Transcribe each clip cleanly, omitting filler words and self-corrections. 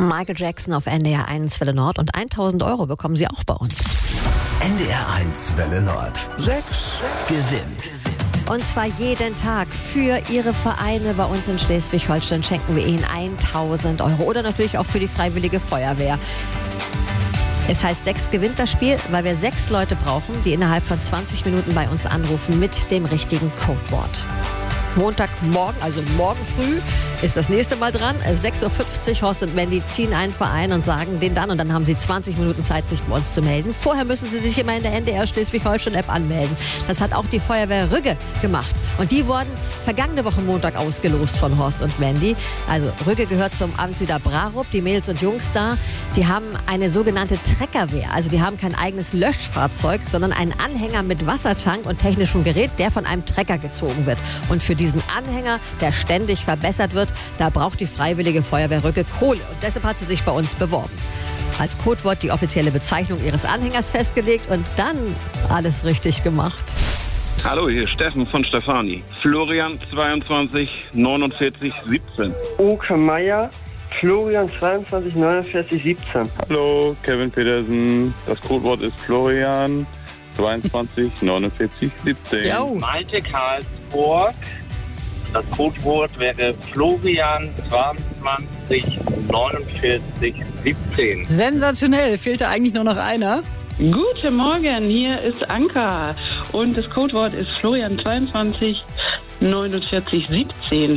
Michael Jackson auf NDR 1 Welle Nord und 1.000 Euro bekommen Sie auch bei uns. NDR 1 Welle Nord. 6 gewinnt. Und zwar jeden Tag für Ihre Vereine bei uns in Schleswig-Holstein schenken wir Ihnen 1.000 Euro. Oder natürlich auch für die Freiwillige Feuerwehr. Es heißt 6 gewinnt das Spiel, weil wir 6 Leute brauchen, die innerhalb von 20 Minuten bei uns anrufen mit dem richtigen Codewort. Montagmorgen, also morgen früh, ist das nächste Mal dran. 6.50 Uhr, Horst und Mandy ziehen einen Verein und sagen den dann. Und dann haben Sie 20 Minuten Zeit, sich bei uns zu melden. Vorher müssen Sie sich immer in der NDR Schleswig-Holstein-App anmelden. Das hat auch die Feuerwehr Rügge gemacht. Und die wurden vergangene Woche Montag ausgelost von Horst und Mandy. Also Rügge gehört zum Amt Süderbrarup. Die Mädels und Jungs da, die haben eine sogenannte Treckerwehr. Also die haben kein eigenes Löschfahrzeug, sondern einen Anhänger mit Wassertank und technischem Gerät, der von einem Trecker gezogen wird. Und für diesen Anhänger, der ständig verbessert wird, da braucht die Freiwillige Feuerwehr Rügge Kohle. Und deshalb hat sie sich bei uns beworben. Als Codewort die offizielle Bezeichnung ihres Anhängers festgelegt und dann alles richtig gemacht. Hallo, hier ist Steffen von Stefani. Florian 22 49 17. Oke Meier, Florian 22 49 17. Hallo, Kevin Petersen. Das Codewort ist Florian 22 49 17. Jo. Malte Karlsburg. Das Codewort wäre Florian 22 49 17. Sensationell, fehlte eigentlich nur noch einer. Guten Morgen, hier ist Anka und das Codewort ist Florian 22 49 17.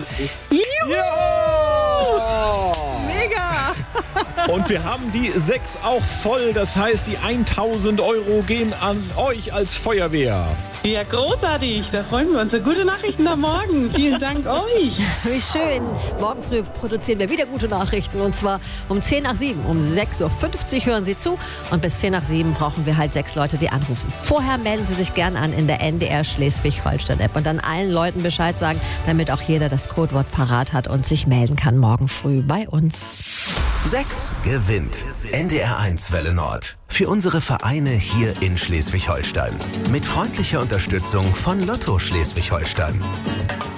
Mega! Und wir haben die 6 auch voll. Das heißt, die 1.000 Euro gehen an euch als Feuerwehr. Ja, großartig, da freuen wir uns. Gute Nachrichten am Morgen. Vielen Dank euch. Wie schön. Morgen früh produzieren wir wieder gute Nachrichten. Und zwar um 10 nach 7. Um 6.50 Uhr hören Sie zu. Und bis 10 nach 7 brauchen wir halt 6 Leute, die anrufen. Vorher melden Sie sich gern an in der NDR Schleswig-Holstein-App. Und dann allen Leuten Bescheid sagen, damit auch jeder das Codewort parat hat und sich melden kann morgen früh bei uns. 6 gewinnt. NDR 1 Welle Nord. Für unsere Vereine hier in Schleswig-Holstein. Mit freundlicher Unterstützung von Lotto Schleswig-Holstein.